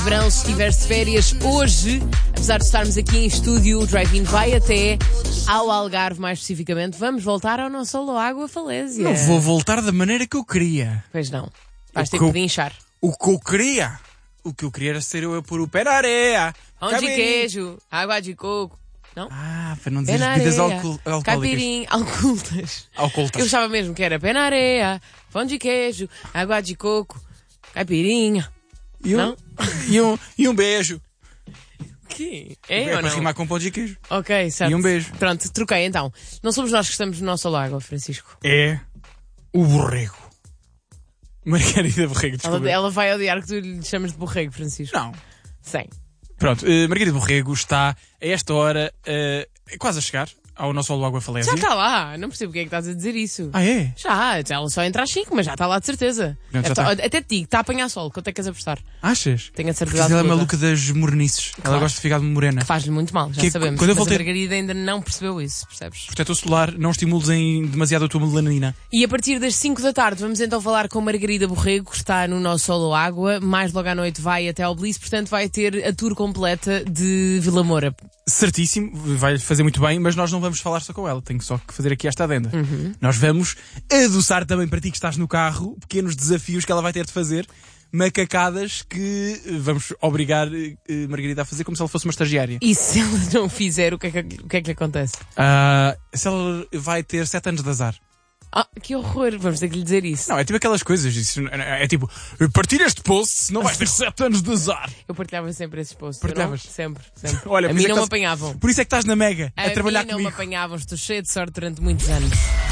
verão, se estiveres de férias hoje, apesar de estarmos aqui em estúdio, o Drive-In vai até ao Algarve, mais especificamente. Vamos voltar ao nosso Solo Água Falésia. Não vou voltar da maneira que eu queria. Pois não. Vais ter que pedinchar. O que eu queria era ser eu a pôr o pé na areia. Pão de queijo, água de coco. Não? Para não dizer bebidas alcoólicas. Caipirinha, alcooltas. Eu achava mesmo que era pé na areia, pão de queijo, água de coco, caipirinha. E um beijo. Que? É ou para não? rimar com pão de queijo. Ok, certo. E um beijo. Pronto, troquei então. Não somos nós que estamos no nosso lago, Francisco. É o borrego. Margarida Borrego, desculpa. Ela vai odiar que tu lhe chamas de borrego, Francisco. Não. Sim. Pronto, Margarida Borrego está, a esta hora, quase a chegar ao nosso Solo Água Falésia. Já está lá, não percebo porque é que estás a dizer isso. Ah, é? Já, ela só entra às 5, mas já está lá de certeza. Pronto, já está. Até te digo, está a apanhar sol, quanto é que queres apostar? Achas? Tenho a Porque certeza ela é absoluta. maluca das morenices. Claro. Ela gosta de ficar morena. Faz-lhe muito mal, já Que sabemos. quando eu Mas voltei- a Margarida ainda não percebeu isso, percebes? Protetor solar, não estimules em demasiado a tua melanina. E a partir das 5 da tarde vamos então falar com Margarida Borrego, que está no nosso Solo Água. Mais logo à noite vai até ao Bliss, portanto vai ter a tour completa de Vila Moura. Certíssimo, vai fazer muito bem, mas nós não vamos falar só com ela. Tenho só que fazer aqui esta adenda. Nós vamos adoçar também para ti que estás no carro pequenos desafios que ela vai ter de fazer, macacadas que vamos obrigar Margarida a fazer como se ela fosse uma estagiária. E se ela não fizer, o que é que lhe acontece? Se ela vai ter 7 anos de azar. Que horror, vamos ter que lhe dizer isso. Não, é tipo aquelas coisas. Isso é tipo, partilha este post, senão vais ter 7 anos de azar. Eu partilhava sempre esses posts. Partilhavas? Sempre. Olha, A por mim isso é não que me estás- apanhavam. Por isso é que estás na Mega a trabalhar mim não me comigo. apanhavam, estou cheia de sorte durante muitos anos.